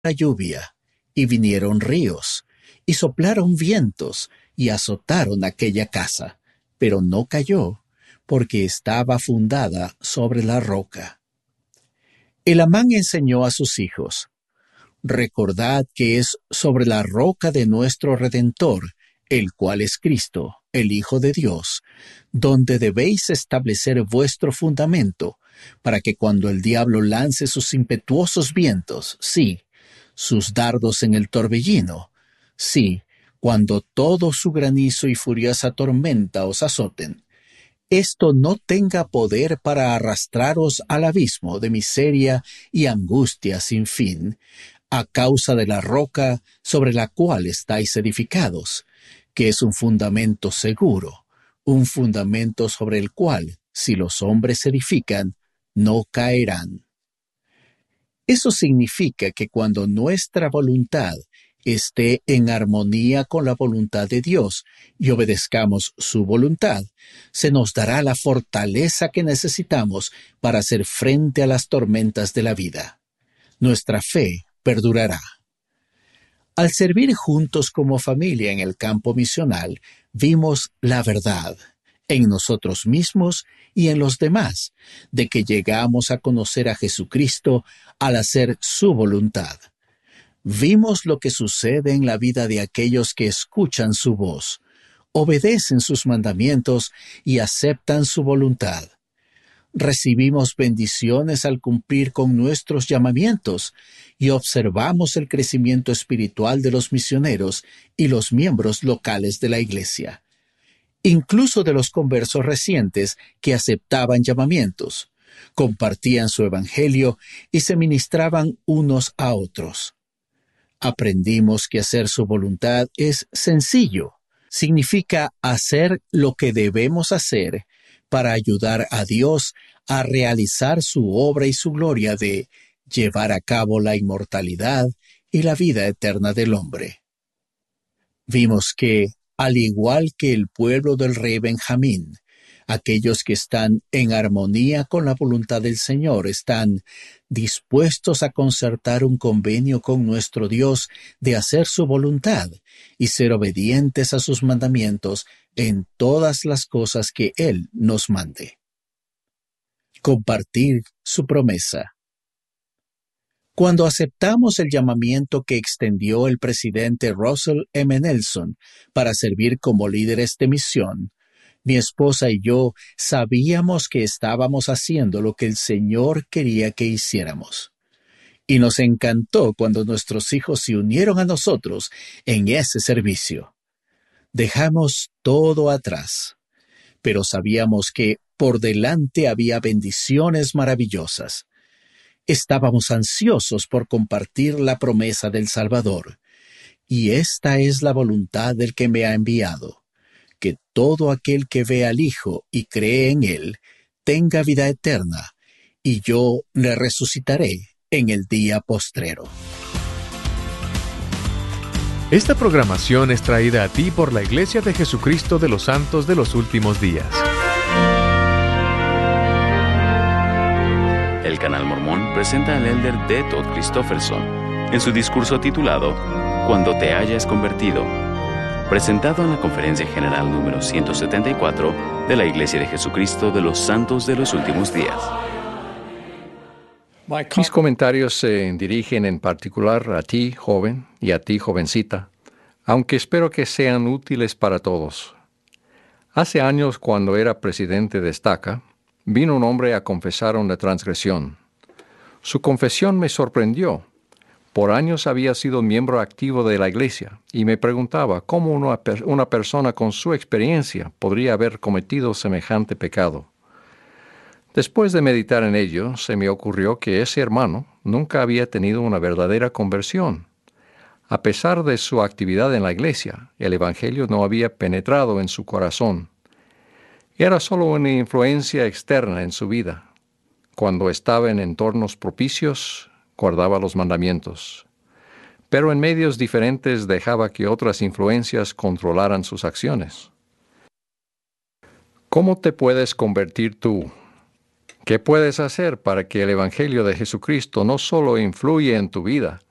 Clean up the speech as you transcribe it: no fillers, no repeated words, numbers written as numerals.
la lluvia, y vinieron ríos, y soplaron vientos, y azotaron aquella casa, pero no cayó, porque estaba fundada sobre la roca. Elamán enseñó a sus hijos: recordad que es sobre la roca de nuestro Redentor, el cual es Cristo, el Hijo de Dios, donde debéis establecer vuestro fundamento, para que cuando el diablo lance sus impetuosos vientos, sí, sus dardos en el torbellino, sí, cuando todo su granizo y furiosa tormenta os azoten, esto no tenga poder para arrastraros al abismo de miseria y angustia sin fin, a causa de la roca sobre la cual estáis edificados, que es un fundamento seguro, un fundamento sobre el cual, si los hombres edifican, no caerán. Eso significa que cuando nuestra voluntad esté en armonía con la voluntad de Dios y obedezcamos su voluntad, se nos dará la fortaleza que necesitamos para hacer frente a las tormentas de la vida. Nuestra fe perdurará. Al servir juntos como familia en el campo misional, vimos la verdad en nosotros mismos y en los demás, de que llegamos a conocer a Jesucristo al hacer su voluntad. Vimos lo que sucede en la vida de aquellos que escuchan su voz, obedecen sus mandamientos y aceptan su voluntad. Recibimos bendiciones al cumplir con nuestros llamamientos y observamos el crecimiento espiritual de los misioneros y los miembros locales de la iglesia, incluso de los conversos recientes que aceptaban llamamientos, compartían su evangelio y se ministraban unos a otros. Aprendimos que hacer su voluntad es sencillo. Significa hacer lo que debemos hacer para ayudar a Dios a realizar su obra y su gloria de llevar a cabo la inmortalidad y la vida eterna del hombre. Vimos que, al igual que el pueblo del rey Benjamín, aquellos que están en armonía con la voluntad del Señor están dispuestos a concertar un convenio con nuestro Dios de hacer su voluntad y ser obedientes a sus mandamientos en todas las cosas que Él nos mande. Compartir su promesa. Cuando aceptamos el llamamiento que extendió el presidente Russell M. Nelson para servir como líderes de misión, mi esposa y yo sabíamos que estábamos haciendo lo que el Señor quería que hiciéramos. Y nos encantó cuando nuestros hijos se unieron a nosotros en ese servicio. Dejamos todo atrás, pero sabíamos que por delante había bendiciones maravillosas. Estábamos ansiosos por compartir la promesa del Salvador, y esta es la voluntad del que me ha enviado, que todo aquel que ve al Hijo y cree en Él tenga vida eterna, y yo le resucitaré en el día postrero. Esta programación es traída a ti por la Iglesia de Jesucristo de los Santos de los Últimos Días. El Canal Mormón presenta al elder D. Todd Christofferson en su discurso titulado Cuando te hayas convertido, presentado en la Conferencia General número 174 de la Iglesia de Jesucristo de los Santos de los Últimos Días. Mis comentarios se dirigen en particular a ti, joven, y a ti, jovencita, aunque espero que sean útiles para todos. Hace años, cuando era presidente de Estaca, vino un hombre a confesar una transgresión. Su confesión me sorprendió. Por años había sido miembro activo de la iglesia y me preguntaba cómo una persona con su experiencia podría haber cometido semejante pecado. Después de meditar en ello, se me ocurrió que ese hermano nunca había tenido una verdadera conversión. A pesar de su actividad en la iglesia, el evangelio no había penetrado en su corazón. Era solo una influencia externa en su vida. Cuando estaba en entornos propicios, guardaba los mandamientos. Pero en medios diferentes dejaba que otras influencias controlaran sus acciones. ¿Cómo te puedes convertir tú? ¿Qué puedes hacer para que el Evangelio de Jesucristo no solo influya en tu vida,